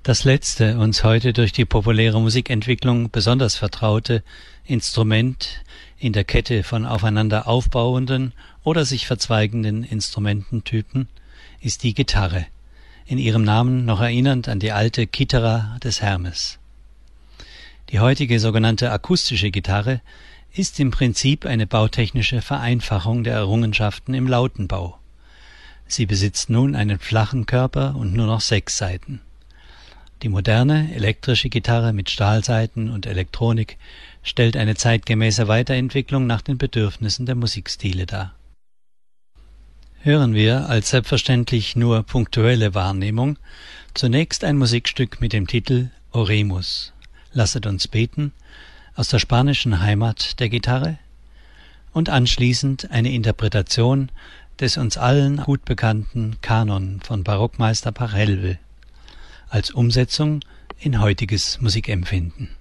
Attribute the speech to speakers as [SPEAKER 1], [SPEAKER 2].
[SPEAKER 1] Das letzte, uns heute durch die populäre Musikentwicklung besonders vertraute Instrument in der Kette von aufeinander aufbauenden oder sich verzweigenden Instrumententypen ist die Gitarre, in ihrem Namen noch erinnernd an die alte Kythera des Hermes. Die heutige sogenannte akustische Gitarre ist im Prinzip eine bautechnische Vereinfachung der Errungenschaften im Lautenbau. Sie besitzt nun einen flachen Körper und nur noch 6 Saiten. Die moderne elektrische Gitarre mit Stahlsaiten und Elektronik stellt eine zeitgemäße Weiterentwicklung nach den Bedürfnissen der Musikstile dar. Hören wir als selbstverständlich nur punktuelle Wahrnehmung zunächst ein Musikstück mit dem Titel Oremus, Lasset uns beten, aus der spanischen Heimat der Gitarre, und anschließend eine Interpretation des uns allen gut bekannten Kanon von Barockmeister Pachelbel als Umsetzung in heutiges Musikempfinden.